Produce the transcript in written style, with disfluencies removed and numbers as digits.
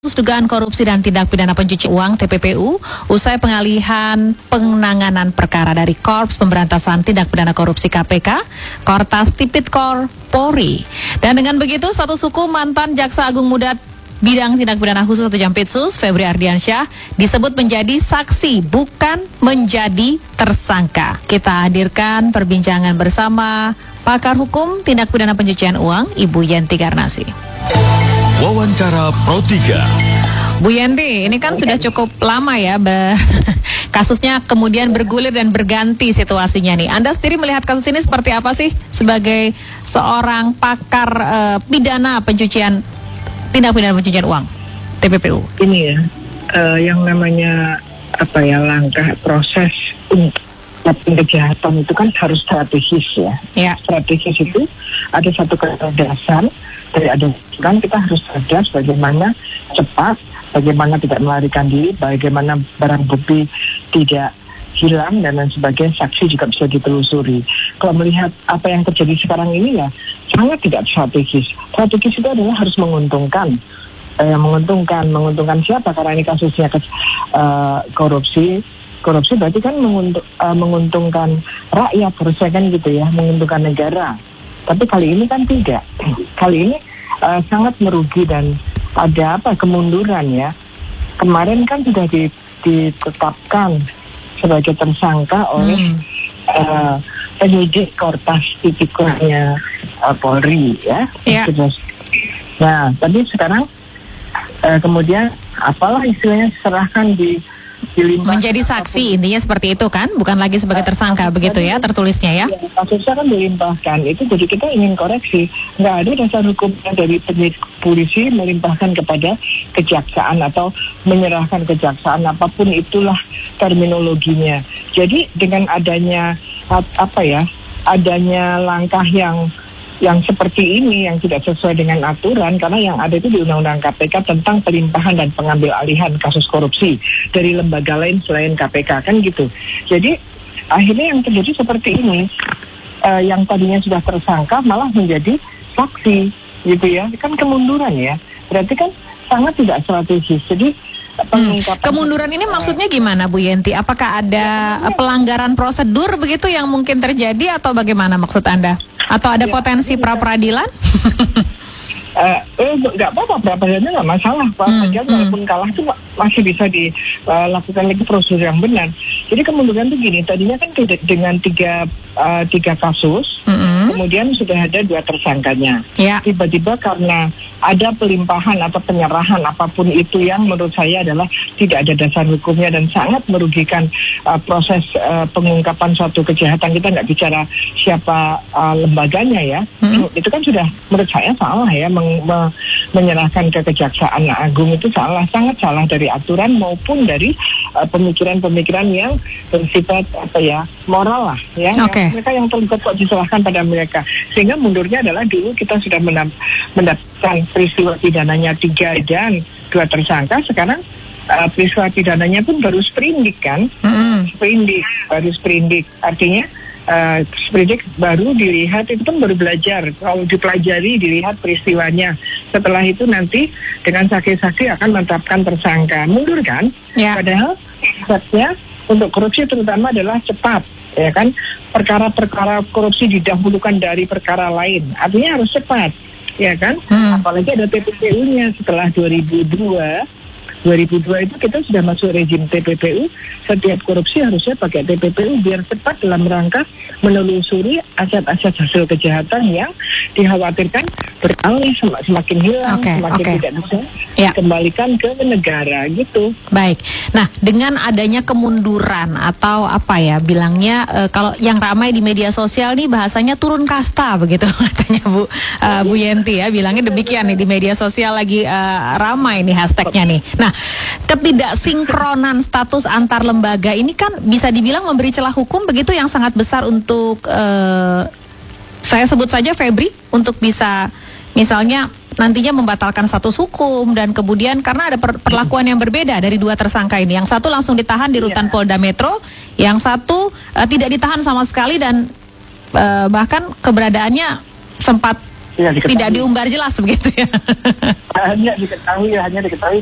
Kasus dugaan korupsi dan tindak pidana pencucian uang (TPPU) usai pengalihan penanganan perkara dari Korps Pemberantasan Tindak Pidana Korupsi KPK, Kortas Tipikor Polri. Dan dengan begitu, status hukum mantan Jaksa Agung Muda Bidang Tindak Pidana Khusus atau Jampitsus, Febri Ardiansyah, disebut menjadi saksi, bukan menjadi tersangka. Kita hadirkan perbincangan bersama pakar hukum tindak pidana pencucian uang, Ibu Yenti Garnasi. Wawancara Pro 3. Bu Yenti, ini kan sudah cukup lama ya kasusnya kemudian bergulir dan berganti situasinya nih. Anda sendiri melihat kasus ini seperti apa sih sebagai seorang pakar pidana pencucian tindak pidana pencucian uang TPPU? Ini ya, yang namanya langkah proses untuk kejahatan itu kan harus strategis ya. Strategis itu ada satu kecerdasan dari kan kita harus cerdas bagaimana cepat, bagaimana tidak melarikan diri, bagaimana barang bukti tidak hilang dan lain sebagainya, saksi juga bisa ditelusuri. Kalau melihat apa yang terjadi sekarang ini ya sangat tidak strategis. Strategis itu adalah harus menguntungkan. Menguntungkan siapa? Karena ini kasusnya korupsi berarti kan menguntungkan rakyat, harusnya kan gitu ya, menguntungkan negara. Tapi kali ini kan tidak. Kali ini sangat merugi dan ada kemunduran ya. Kemarin kan sudah ditetapkan sebagai tersangka oleh penyidik Kortas Tipikornya Polri ya. Nah, tapi sekarang kemudian apalah istilahnya serahkan dilimpahkan menjadi saksi, intinya seperti itu kan, bukan lagi sebagai tersangka begitu ya tertulisnya ya. Kasusnya kan dilimpahkan itu, jadi kita ingin koreksi, nggak ada dasar hukum dari penyidik polisi melimpahkan kepada kejaksaan atau menyerahkan kejaksaan, apapun itulah terminologinya. Jadi dengan adanya adanya langkah yang seperti ini yang tidak sesuai dengan aturan, karena yang ada itu di Undang-Undang KPK tentang pelimpahan dan pengambil alihan kasus korupsi dari lembaga lain selain KPK kan gitu. Jadi akhirnya yang terjadi seperti ini, yang tadinya sudah tersangka malah menjadi saksi gitu ya, kan kemunduran ya, berarti kan sangat tidak strategis. Jadi kemunduran ini maksudnya gimana Bu Yenti? Apakah ada pelanggaran prosedur begitu yang mungkin terjadi atau bagaimana maksud Anda? Atau ada potensi pra-peradilan? Nggak apa-apa, pra-peradilan nggak masalah. Pra-peradilan walaupun kalah itu masih bisa dilakukan lagi prosedur yang benar. Jadi kemunduran itu gini, tadinya kan dengan tiga kasus, kemudian sudah ada 2 tersangkanya. Tiba-tiba karena ada pelimpahan atau penyerahan apapun itu yang menurut saya adalah tidak ada dasar hukumnya dan sangat merugikan proses pengungkapan suatu kejahatan. Kita nggak bicara siapa lembaganya ya. Itu kan sudah menurut saya salah ya, menyerahkan ke Kejaksaan Agung itu sangat salah dari aturan maupun dari pemikiran-pemikiran yang bersifat moral lah ya. Mereka yang terlibat kok diserahkan pada mereka, sehingga mundurnya adalah dulu kita sudah mendapatkan peristiwa pidananya 3 dan 2 tersangka. Sekarang peristiwa pidananya pun baru sprindik kan, baru sprindik, artinya sprindik baru dilihat, itu pun baru belajar, kalau dipelajari dilihat peristiwanya, setelah itu nanti dengan saksi-saksi akan menetapkan tersangka. Mundur kan? Padahal sifatnya untuk korupsi terutama adalah cepat ya kan, perkara-perkara korupsi didahulukan dari perkara lain, artinya harus cepat ya kan. Apalagi ada TPPU-nya setelah 2002 itu kita sudah masuk rezim TPPU. Setiap korupsi harusnya pakai TPPU biar cepat dalam rangka menelusuri aset-aset hasil kejahatan yang dikhawatirkan beralih, semakin hilang, semakin tidak bisa dikembalikan ke negara gitu. Baik. Nah, dengan adanya kemunduran atau bilangnya kalau yang ramai di media sosial nih bahasanya turun kasta begitu katanya Bu Yenti ya, bilangnya demikian nih di media sosial, lagi ramai nih hashtagnya nih. Nah, ketidaksinkronan status antar lembaga ini kan bisa dibilang memberi celah hukum begitu yang sangat besar untuk saya sebut saja Febri untuk bisa misalnya nantinya membatalkan status hukum, dan kemudian karena ada perlakuan yang berbeda dari 2 tersangka ini, yang satu langsung ditahan di rutan Polda Metro, yang satu tidak ditahan sama sekali dan bahkan keberadaannya sempat tidak diumbar jelas begitu ya. Hanya diketahui